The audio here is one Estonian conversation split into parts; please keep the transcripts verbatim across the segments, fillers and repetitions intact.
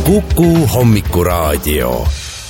Kuku hommikuraadio.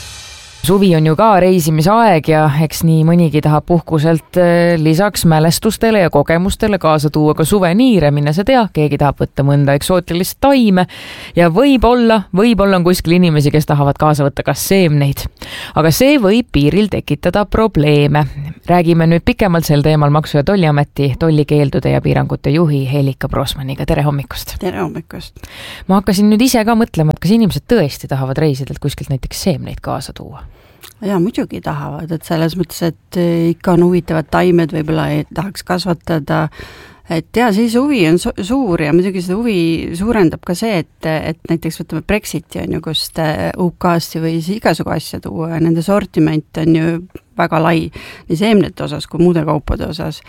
Suvi on ju ka reisimisaeg ja eks nii mõnigi tahab puhkuselt lisaks mälestustele ja kogemustele kaasa tuua ka suveniire, minna sa tea, keegi tahab võtta mõnda eksootilist taime ja võib-olla, võib-olla on kuskil inimesi, kes tahavad kaasa võtta ka seemneid. Aga see võib piiril tekitada probleeme. Räägime nüüd pikemalt sel teemal Maksu- ja Tolliameti tollikeeldude ja piirangute juhi Helika Brosmaniga. Tere hommikust! Tere hommikust! Ma hakkasin nüüd ise ka mõtlema, et kas inimesed tõesti tahavad reisidelt kuskilt näiteks seemneid kaasa tuua? Ja muidugi tahavad, et selles mõttes, et ikka on huvitavad taimed, võib-olla ei tahaks kasvatada, et ja siis huvi on su- suur ja muidugi seda huvi suurendab ka see, et, et näiteks võtame Brexiti on ju, kust U K-st või igasugu asja tuua ja nende sortiment on ju väga lai nii seemnete osas kui muude kaupade osas.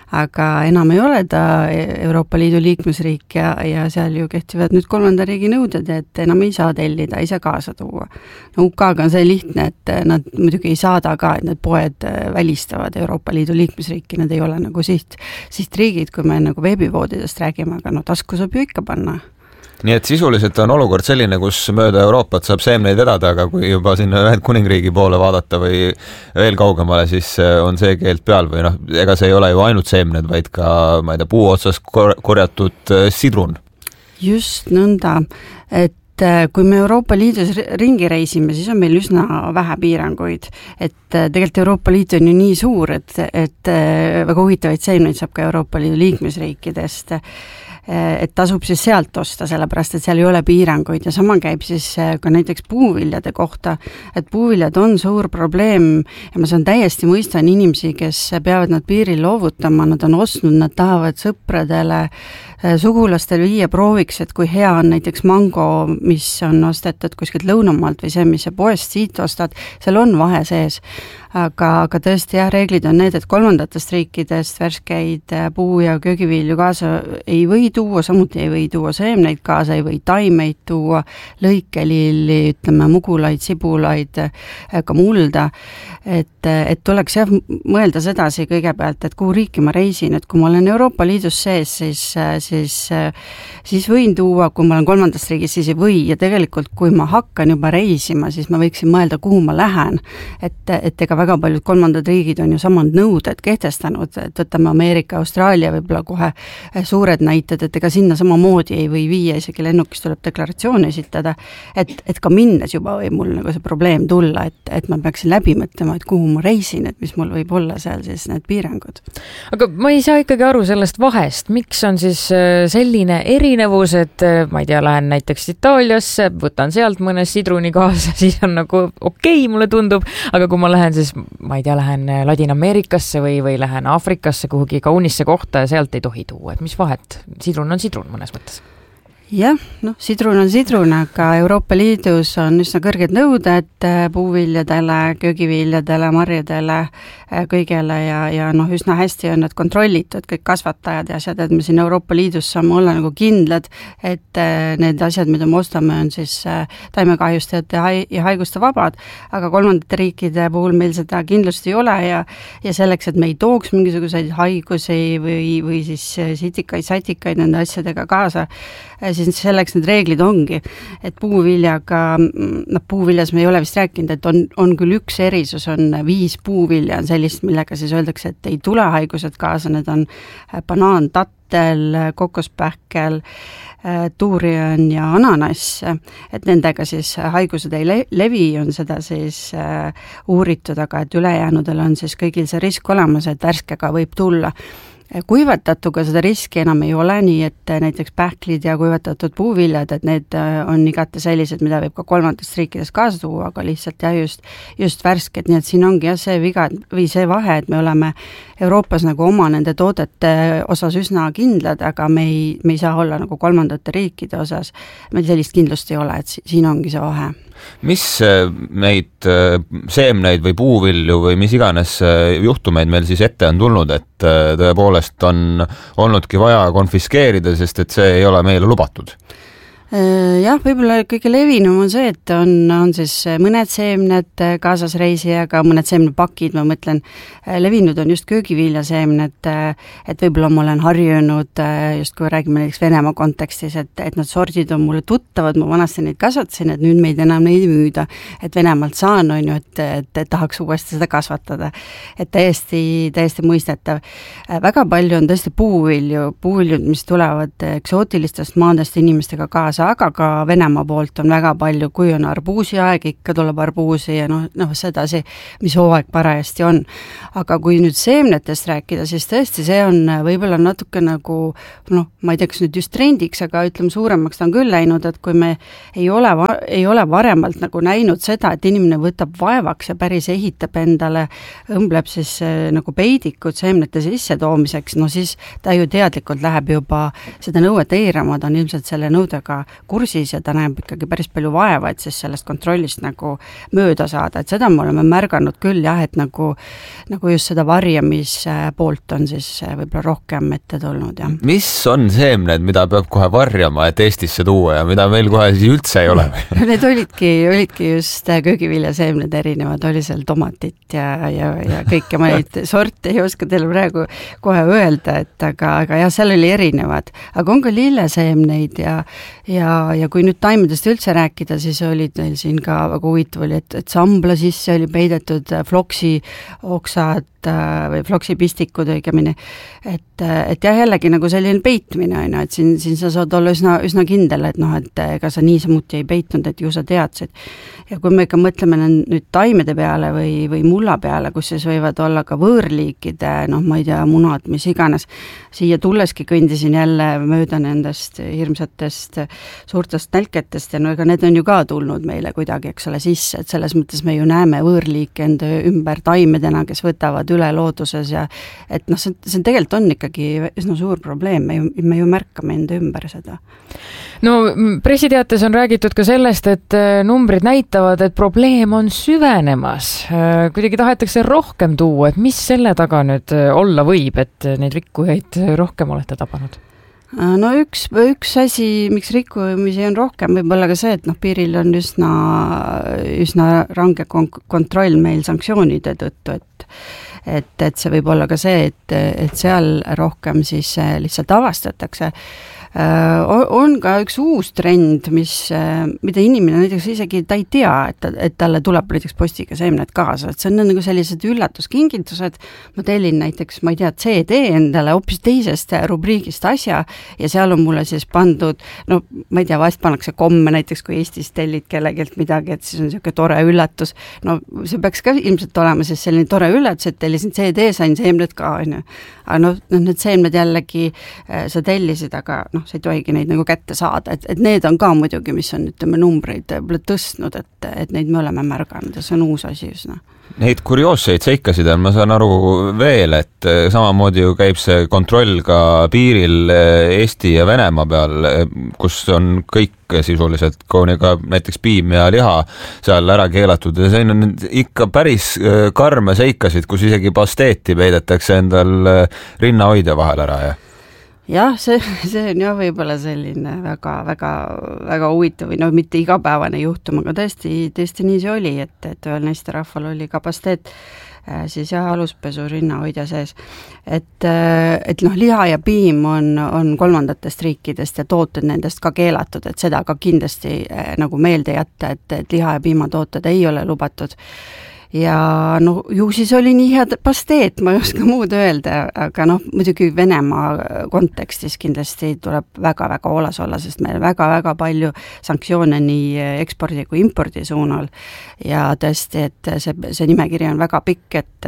Aga enam ei ole ta Euroopa Liidu liikmesriik ja, ja seal ju kehtivad nüüd kolmanda riigi nõuded, et enam ei saa tellida, ei saa kaasa tuua. No U K-ga on see lihtne, et nad muidugi ei saada ka, et need poed välistavad Euroopa Liidu liikmesriiki, nad ei ole nagu siht, sihtriigid, kui me nagu veebivoodidest räägime, aga no tasku saab ju ikka panna. Nii et sisuliselt on olukord selline, kus mööda Euroopat saab seemneid vedada, aga kui juba sinna Ühendkuningriigi poole vaadata või veel kaugemale, siis on see keeld peal või noh, ega see ei ole ju ainult seemned, vaid ka, ma ei tea, puu otsas korjatud sidrun. Just nõnda, et kui me Euroopa Liidus ringi reisime, siis on meil üsna vähe piiranguid, et tegelikult Euroopa Liit on ju nii suur, et, et väga huvitavaid seemneid saab ka Euroopa Liidu liikmesriikidest, et tasub siis sealt osta, sellepärast et seal ei ole piiranguid ja sama käib siis ka näiteks puuviljade kohta, et puuviljad on suur probleem ja ma saan täiesti mõistan inimesi, kes peavad nad piiril loovutama, nad on ostnud, nad tahavad sõpradele, sugulastel viia prooviks, et kui hea on näiteks mango, mis on ostetud kuskilt lõunamaalt või see, mis sa poest siit ostad, seal on vahe sees. Aga, aga tõesti jah, reeglid on need, et kolmandatest riikidest värskeid puu- ja köögivilju kaasa ei või tuua, samuti ei või tuua seemneid kaasa, ei või taimeid tuua, lõikelilli, ütleme, mugulaid, sibulaid, ka mulda, et, et tuleks jah mõelda sedasi kõigepealt, et kuhu riiki ma reisin, et kui ma olen Euroopa Liidus sees, siis, siis, siis võin tuua, kui ma olen kolmandast riigis, siis ei või ja tegelikult kui ma hakkan juba reisima, siis ma võiksin mõelda, kuhu ma lähen, et, et ega väga paljud kolmandad riigid on ju samad nõuded kehtestanud, et võtame Ameerika, Austraalia võib-olla kohe suured näited, et ega sinna samamoodi ei või viia, isegi lennukis tuleb deklaratsioon esitada, et, et ka minnes juba võib mul nagu see probleem tulla, et, et ma peaksin läbi mõtlema, et kuhu ma reisin, et mis mul võib olla seal siis need piirangud. Aga ma ei saa ikkagi aru sellest vahest, miks on siis selline erinevus, et ma ei tea, lähen näiteks Itaaliasse, võtan sealt mõne sidruni kaasa, siis on nagu okei, mulle tundub, aga kui ma lähen siis ma ei tea, lähen Ladina-Ameerikasse või, või lähen Afrikasse kuhugi kaunisse kohta ja sealt ei tohi tuua, et mis vahet? Sidrun on sidrun mõnes mõttes. Jah, noh, sidrun on sidrun, aga Euroopa Liidus on üsna kõrged nõuded puuviljadele, köögiviljadele, marjadele, kõigele ja, ja noh, üsna hästi on nad kontrollitud, kõik kasvatajad ja asjad, et me siin Euroopa Liidus saame olla nagu kindlad, et need asjad, mida me ostame, on siis taimekahjustajate ja haiguste vabad, aga kolmandate riikide puhul meil seda kindlust ei ole ja, ja selleks, et me ei tooks mingisuguseid haigusi või, või siis sitikaid, satikaid nende asjadega kaasa, siis selleks need reeglid ongi, et puuviljaga, noh puuviljas me ei ole vist rääkinud, et on, on küll üks erisus, on viis puuvilja, on sellist, millega siis öeldakse, et ei tule haigused kaasa, need on banaan, tattel, kokospähkel, tuurion ja ananass, et nendega siis haigused ei le- levi, on seda siis uuritud, aga et ülejäänudel on siis kõigil see risk olemas, et värskega võib tulla. Kuivatatuga seda riski enam ei ole, nii et näiteks pähklid ja kuivatatud puuviljad, et need on igati sellised, mida võib ka kolmandast riikidest kaasa tuua, aga lihtsalt jah, just, just värsked, nii et siin ongi jah see viga või see vahe, et me oleme Euroopas nagu oma nende toodete osas üsna kindlad, aga me ei, me ei saa olla nagu kolmandate riikide osas, meil sellist kindlust ei ole, et siin ongi see vahe. Mis neid seemneid või puuvilju või mis iganes juhtumeid meil siis ette on tulnud, et tõepoolest on olnudki vaja konfiskeerida, sest et see ei ole meile lubatud? Jah, võib-olla kõige levinum on see, et on, on siis mõned seemned kaasas reisijaga, mõned seemnepakid, ma mõtlen, levinud on just köögiviljaseemned, et võib-olla ma olen harjunud, just kui räägime näiteks Venemaa kontekstis, et, et nad sordid on mulle tuttavad, ma vanasti neid kasvatasin, et nüüd meid enam neid müüda, et Venemaalt saan, on ju, et, et, et tahaks uuesti seda kasvatada. Et täiesti, täiesti mõistetav. Väga palju on tõesti puuvilju, puuviljud, mis tulevad eksootilistest maadest inimestega kaasa, aga ka Venemaa poolt on väga palju, kui on arbuusi aeg, ikka tuleb arbuusi ja noh, noh sedasi, mis hooaeg parajasti on. Aga kui nüüd seemnetest rääkida, siis tõesti see on võib-olla natuke nagu, noh, ma ei tea, kas nüüd just trendiks, aga ütleme suuremaks ta on küll läinud, et kui me ei ole, ei ole varemalt nagu näinud seda, et inimene võtab vaevaks ja päris ehitab endale, õmbleb siis nagu peidikud seemnete sisse toomiseks, no siis ta ju teadlikult läheb juba seda nõuet eirama, ta on ilmselt selle nõudega kursis ja ta näeb ikkagi päris palju vaeva, et siis sellest kontrollist nagu mööda saada, et seda me oleme märganud küll jah, et nagu, nagu just seda varjamispoolt on siis võib-olla rohkem ette tulnud. Ja. Mis on seemned, mida peab kohe varjama, et Eestisse tuua ja mida meil kohe üldse ei ole? Need olidki, olidki just köögiviljaseemned erinevad, oli seal tomatit ja, ja, ja kõike, ma neid sorte ei oska teile praegu kohe öelda, et aga, aga jah, seal oli erinevad, aga on ka lilleseemneid ja Ja, ja kui nüüd taimedest üldse rääkida, siis olid neil siin ka väga huvitav oli, et, et sambla sisse oli peidetud floksi oksad või floksipistikud õigemini, et, et jah, jällegi nagu selline peitmine on, et siin, siin sa saad olla üsna, üsna kindel, et noh, et ega sa niisamuti ei peitnud, et ju sa teadsid. Ja kui me ikka mõtleme nüüd taimede peale või, või mulla peale, kus siis võivad olla ka võõrliikide, noh, ma ei tea, munad, mis iganes, siia tulleski kõndisin jälle mööda nendest hirmsatest suurtest nälketest ja no ega need on ju ka tulnud meile kuidagi, eks ole, sisse, et selles mõttes me ju näeme võõrliike enda ümber taimedena, kes võtavad üle looduses ja et noh, see, see tegelikult on ikkagi üsna suur probleem, me ju, me ju märkame enda ümber seda. No pressiteates on räägitud ka sellest, et numbrid näitavad, et probleem on süvenemas. Kuidagi tahetakse rohkem tuua, et mis selle taga nüüd olla võib, et neid rikkujaid rohkem olete tabanud? No üks, üks asi, miks rikkumisi on rohkem, võib olla ka see, et noh, piiril on üsna, üsna range kontroll meil sanktsioonide tõttu, et et, et see võib olla ka see, et, et seal rohkem siis lihtsalt avastatakse. On ka üks uus trend, mis, mida inimene näiteks isegi ta ei tea, et, et talle tuleb näiteks postiga seemned kaasa, et see on nagu sellised üllatuskingitused, ma tellin näiteks, ma ei tea, C D endale hoopis teisest rubriigist asja ja seal on mulle siis pandud, no ma ei tea, vahest pannakse komme näiteks, kui Eestis tellid kellegilt midagi, et siis on selline tore üllatus, no see peaks ka ilmselt olema siis selline tore üllatus, et tellisin C D, sain seemned ka, on ju. Aga noh, need seemned jällegi sa tellisid, aga noh, sa ei tohigi neid nagu kätte saada, et, et need on ka muidugi, mis on ütleme numbreid tõstnud, et, et neid me oleme märganud ja see on uus asi üsna. Neid kurioosseid seikasid on, ma saan aru veel, et samamoodi ju käib see kontroll ka piiril Eesti ja Venemaa peal, kus on kõik sisuliselt, kuni ka näiteks piim ja liha seal ära keelatud ja see on ikka päris karme seikasid, kus isegi pasteeti peidetakse endal rinnahoidja vahel ära ja jah, see, see on jah võib-olla selline väga, väga, väga huvitav või no mitte igapäevane juhtum, aga tõesti, tõesti nii see oli, et, et ühel naisterahval oli ka pasteet siis jah, aluspesu rinnahoidja sees. Et, et noh, liha ja piim on, on kolmandatest riikidest ja tooted nendest ka keelatud, et seda ka kindlasti nagu meelde jätta, et, et liha ja piimatooted ei ole lubatud. Ja no ju siis oli nii head pasteet, ma ei oska muud öelda, aga noh, muidugi Venemaa kontekstis kindlasti tuleb väga-väga hoolas olla, sest meil väga-väga palju sanktsioone nii ekspordi kui impordi suunal ja tõesti, et see, see nimekiri on väga pikk, et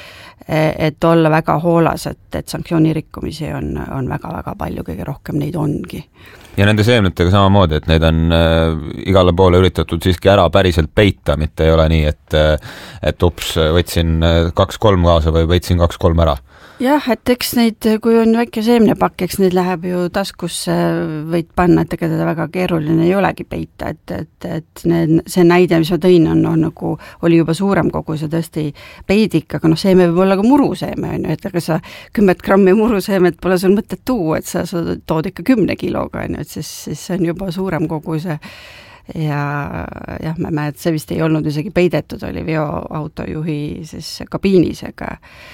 et olla väga hoolas, et, et sanktsioonirikkumisi on, on väga-väga palju, kõige rohkem neid ongi. Ja nende seemnetega samamoodi, et neid on äh, igale poole üritatud siiski ära päriselt peita, mitte ei ole nii, et, et ups, võtsin kaks-kolm kaasa või võtsin kaks-kolm ära. jah, et eks neid, kui on väike seemnepakk, eks neid läheb ju taskusse, võid panna, et ega teda väga keeruline ei olegi peita, et, et, et need, see näide, mis ma tõin, on, on nagu, oli juba suurem kogus ja tõesti peidik, aga noh, seeme võib olla ka muruseeme, on ju, et aga sa kümmet grammi muruseemet pole sul mõtet tuua, et sa, sa tood ikka kümne kiloga, on ju, et siis, siis see on juba suurem kogus ja ja jah, ma mälet, see vist ei olnud isegi peidetud, oli veoautojuhi siis kabiinis, aga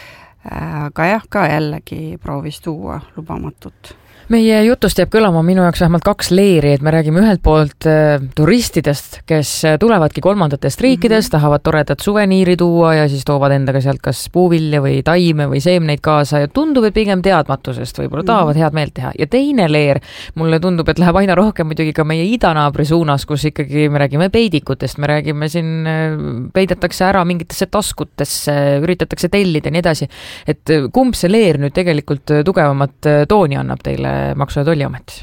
aga jah, ka jällegi proovis tuua lubamatut. Meie jutust jääb kõlama minu jaoks vähemalt kaks leeri, et me räägime ühelt poolt äh, turistidest, kes tulevadki kolmandatest riikidest, mm-hmm. tahavad toredat suveniiri tuua ja siis toovad endaga sealt kas puuvilja või taime või seemneid kaasa ja tundub, et pigem teadmatusest võib-olla mm-hmm. tahavad head meelt teha. Ja teine leer, mulle tundub, et läheb aina rohkem muidugi ka meie idanaabri suunas, kus ikkagi me räägime peidikutest, me räägime siin, peidetakse ära mingitesse taskutesse, üritatakse tellida ja nii edasi. Et kumb see leer nüüd tegelikult tugevamat tooni annab teile Maksu- ja Tolliametis?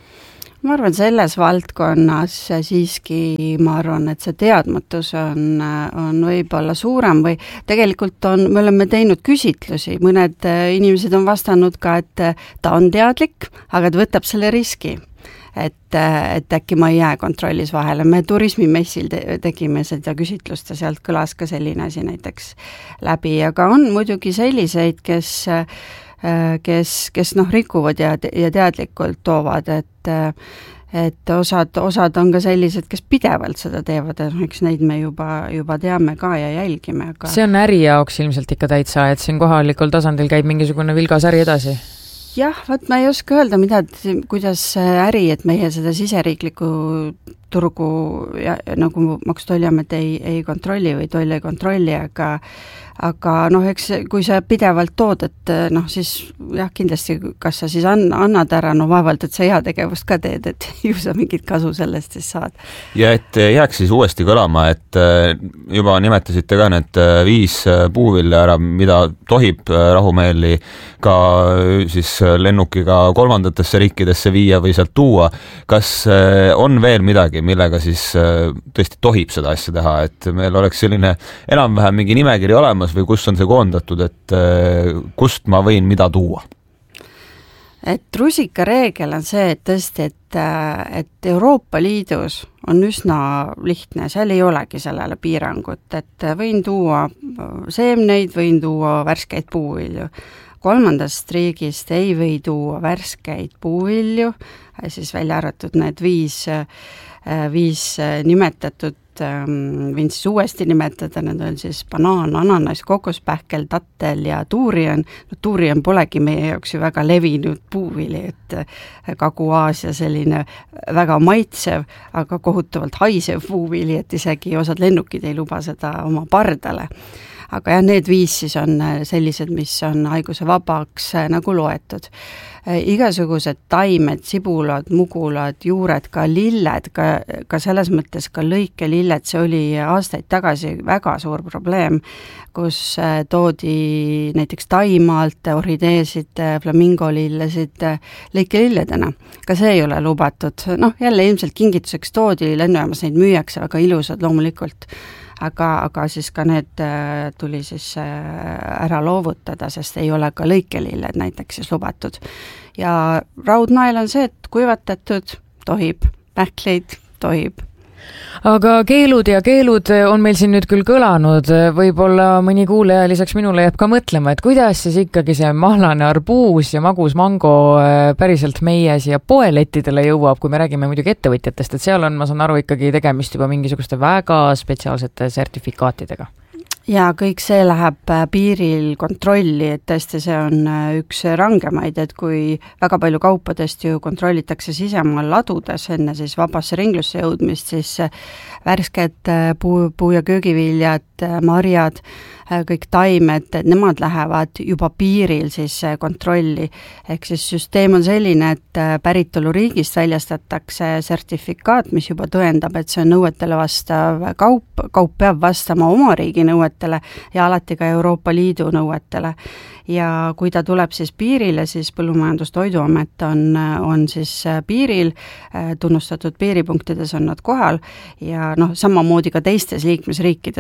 Ma arvan, selles valdkonnas siiski ma arvan, et see teadmatus on, on võib-olla suurem või tegelikult on, me oleme teinud küsitlusi, mõned inimesed on vastanud ka, et ta on teadlik, aga ta võtab selle riski. Et, et äkki ma ei jää kontrollis vahele. Me turismimessil te- tegime seda küsitlust ja sealt kõlas ka selline asi näiteks läbi, aga on muidugi selliseid, kes kes, kes noh, rikuvad ja, ja teadlikult toovad, et, et osad, osad on ka sellised, kes pidevalt seda teevad, et eks neid me juba, juba teame ka ja jälgime. Aga... See on äri jaoks ilmselt ikka täitsa, et siin kohalikul tasandil käib mingisugune vilgas äri edasi? Jah, vaat ma ei oska öelda, mida, kuidas äri, et meie seda siseriiklikku turgu ja, nagu Maksu- ja Tolliamet ei, ei kontrolli või toll ei kontrolli, aga aga noh, eks kui sa pidevalt tood, et noh, siis jah, kindlasti kas sa siis an, annad ära, no vaevalt, et sa heategevust ka teed, et ju sa mingit kasu sellest siis saad. Ja et jääks siis uuesti kõlama, et juba nimetasite ka need viis puuvilja ära, mida tohib rahumeeli ka siis lennukiga kolmandatesse riikidesse viia või sealt tuua. Kas on veel midagi, millega siis tõesti tohib seda asja teha, et meil oleks selline enam-vähem mingi nimekiri olemas või kus on see koondatud, et kust ma võin mida tuua? Et rusika reegel on see, et tõesti, et, et Euroopa Liidus on üsna lihtne, seal ei olegi sellele piirangut, et võin tuua seemneid, võin tuua värskeid puuvilju. Kolmandast riigist ei või tuua värskeid puuvilju, siis välja arvatud need viis, viis nimetatud, võin siis uuesti nimetada, need on siis banaan, ananas, kokospähkel, tattel ja tuurian. No, tuurian polegi meie jaoks ju väga levinud puuvili, et Kagu-Aasia selline väga maitsev, aga kohutavalt haisev puuvili, et isegi osad lennukid ei luba seda oma pardale. Aga jah, need viis siis on sellised, mis on haiguse vabaks nagu loetud. Igasugused taimed, sibulad, mugulad, juured, ka lilled, ka, ka selles mõttes ka lõikelilled, see oli aastaid tagasi väga suur probleem, kus toodi näiteks Taimaalt orhideesid, flamingolillesid lõikelilledena. Ka see ei ole lubatud. Noh, jälle ilmselt kingituseks toodi, lennujaamas neid müüakse väga ilusad loomulikult. Aga, aga siis ka need tuli siis ära loovutada, sest ei ole ka lõikelilled näiteks siis lubatud. Ja raudnael on see, et kuivatatud tohib, pähkleid tohib. Aga keelud ja keelud on meil siin nüüd küll kõlanud, võib-olla mõni kuulaja lisaks minule jääb ka mõtlema, et kuidas siis ikkagi see mahlane arbuus ja magus mango päriselt meie siia poelettidele jõuab, kui me räägime muidugi ettevõtjatest, et seal on, ma saan aru, ikkagi tegemist juba mingisuguste väga spetsiaalsete sertifikaatidega. Ja kõik see läheb piiril kontrolli, et tõesti see on üks rangemaid, et kui väga palju kaupadest ju kontrollitakse sisemaal ladudes enne siis vabasse ringlusse jõudmist, siis värsked puu, puu- ja köögiviljad, marjad, kõik taimed, nemad lähevad juba piiril siis kontrolli. Ehk siis süsteem on selline, et päritoluriigist väljastatakse sertifikaat, mis juba tõendab, et see on nõuetele vastav kaup, kaup peab vastama oma riigi nõuetele ja alati ka Euroopa Liidu nõuetele. Ja kui ta tuleb siis piirile, siis Põllumajandus-Toiduamet on, on siis piiril, tunnustatud piiripunktides on nad kohal ja noh, samamoodi ka teistes liikmesriikides on oma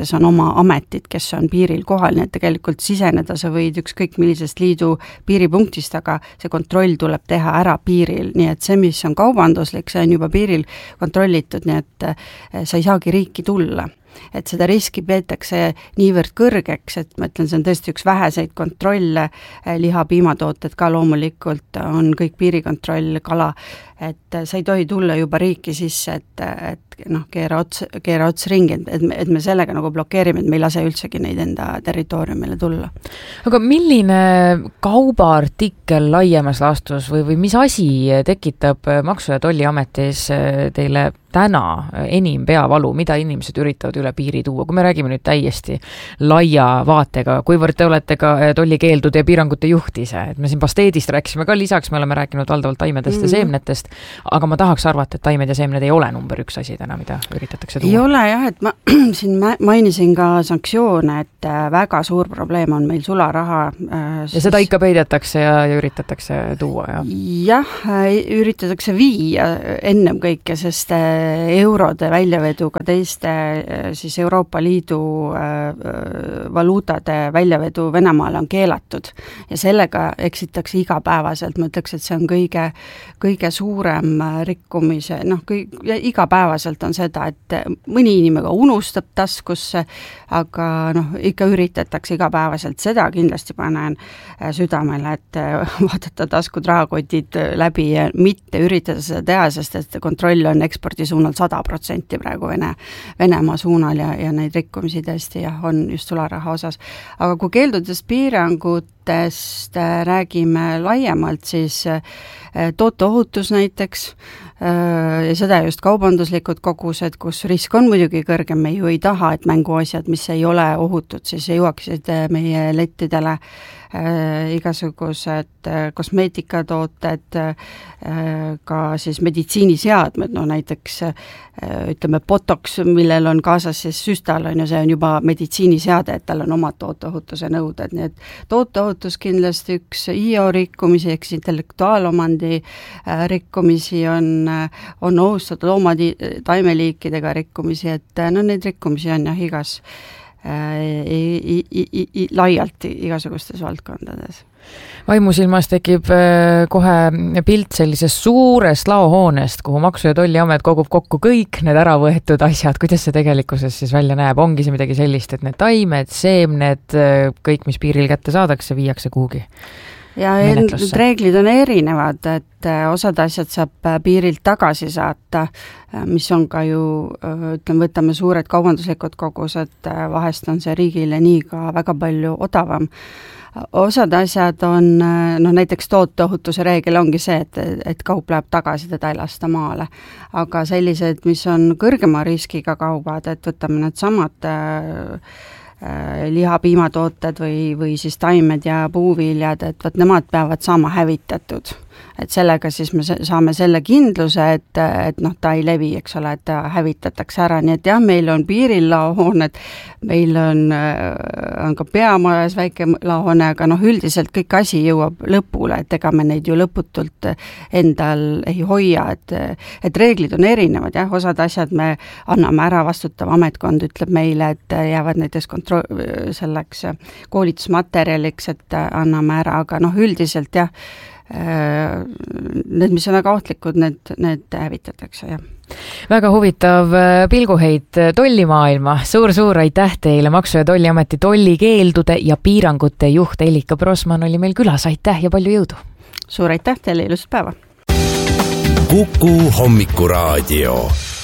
oma ametid, kes on piiril kohal, nii et tegelikult siseneda sa võid ükskõik millisest liidu piiripunktist, aga see kontroll tuleb teha ära piiril, nii et see, mis on kaubanduslik, see on juba piiril kontrollitud, nii et sa ei saagi riiki tulla. Et seda riski peetakse niivõrd kõrgeks, et ma ütlen, see on tõesti üks väheseid kontrolle, liha, piimatooted ka loomulikult on kõik piirikontroll, kala, et sa ei tohi tulla juba riiki sisse, et, et noh, keera ots, keera ots ringi, et me, et me sellega nagu blokeerime, et me ei lase üldsegi neid enda territooriumile tulla. Aga milline kaubaartikkel laiemas laastus või, või mis asi tekitab Maksu- ja Tolliametis teile täna enim peavalu, mida inimesed üritavad üle piiri tuua, kui me räägime nüüd täiesti laia vaatega, kuivõrd te olete ka tollikeeldude ja piirangute juht ise, et me siin pasteedist rääkisime ka, lisaks me oleme rääkinud valdavalt taimedest mm-hmm. ja seemnetest, aga ma tahaks arvata, et taimed ja seemned ei ole number üks asi täna, mida üritatakse tuua. Ei ole jah, et ma siin mainisin ka sanktsioone, et väga suur probleem on meil sularaha. Siis... Ja seda ikka peidetakse ja, ja üritatakse tuua, jah? Jah, üritatakse viia ennem kõike, sest eurode väljaveduga teiste siis Euroopa Liidu valuutade väljavedu Venemaale on keelatud ja sellega eksitakse igapäevaselt, ma ütleks, et see on kõige, kõige suurem rikkumise, noh, kõik, igapäevaselt on seda, et mõni inimene unustab taskusse, aga noh, ikka üritatakse igapäevaselt, seda kindlasti panen südamele, et vaadata taskud, rahakotid läbi ja mitte üritada seda teha, sest et kontroll on ekspordi suunal sada protsenti praegu Vene, Venemaa suunal ja, ja neid rikkumisi tõesti jah, on just sularaha osas. Aga kui keeldudest piirangutest räägime laiemalt, siis tooteohutus näiteks ja seda just kaubanduslikud kogused, kus risk on muidugi kõrgem, me ju ei taha, et mänguasjad, mis ei ole ohutud, siis jõuaksid meie lettidele igasugused kosmeetikatooted, ka siis meditsiiniseadmed, no näiteks ütleme botox, millel on kaasas siis süstal, on ju, see on juba meditsiiniseade, et tal on omad tooteohutuse nõuded, nii et tooteohutus kindlasti üks I O rikkumisi, eks intellektuaalomandi rikkumisi on, on ohustatud loomadi, taimeliikidega rikkumisi, et no neid rikkumisi on jah igas I, I, I, I, laialt igasugustes valdkondades. Vaimusilmas tekib kohe pilt sellisest suurest laohoonest, kuhu Maksu- ja Tolliamet kogub kokku kõik need ära võetud asjad, kuidas see tegelikkuses siis välja näeb, ongi see midagi sellist, et need taimed, seemned, kõik, mis piiril kätte saadakse, viiakse kuhugi ja need reeglid on erinevad, et osad asjad saab piirilt tagasi saata, mis on ka ju, ütleme, võtame suured kaubanduslikud kogused, vahest on see riigile nii ka väga palju odavam. Osad asjad on, no näiteks tooteohutuse reegel ongi see, et, et kaup läheb tagasi, teda ei lasta maale. Aga sellised, mis on kõrgema riskiga kaubad, et võtame need samad liha, piimatooted või, või siis taimed ja puuviljad, et võt nemad peavad saama hävitatud. Et sellega siis me saame selle kindluse, et, et noh, ta ei levi, eks ole, et ta hävitatakse ära, nii et jah, meil on piiril laohooned, meil on, on ka peamajas väike laohoone, aga noh, üldiselt kõik asi jõuab lõpule, et ega me neid ju lõputult endal ei hoia, et, et reeglid on erinevad, jah, osad asjad me anname ära, vastutav ametkond ütleb meile, et jäävad näiteks kontro-, selleks koolitusmaterjaliks, et anname ära, aga noh, üldiselt jah, need, mis on väga ohtlikud, need, need hävitatakse, jah. Väga huvitav pilguheit tollimaailma. Suur-suur aitäh teile, Maksu- ja Tolliameti tollikeeldude ja piirangute juht Elika Brosman oli meil külas. Aitäh ja palju jõudu! Suur aitäh teile, ilusat päeva! Kuku hommikuraadio.